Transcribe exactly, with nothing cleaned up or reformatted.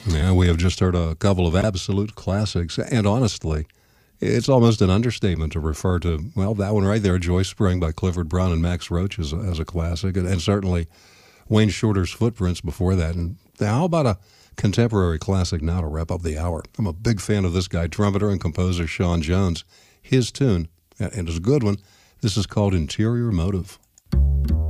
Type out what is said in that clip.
Yeah, we have just heard a couple of absolute classics, and honestly, it's almost an understatement to refer to, well, that one right there, Joy Spring by Clifford Brown and Max Roach, as a, as a classic, and, and certainly Wayne Shorter's Footprints before that. And how about a contemporary classic now to wrap up the hour? I'm a big fan of this guy, trumpeter and composer Sean Jones. His tune, and it's a good one, this is called Interior Motive.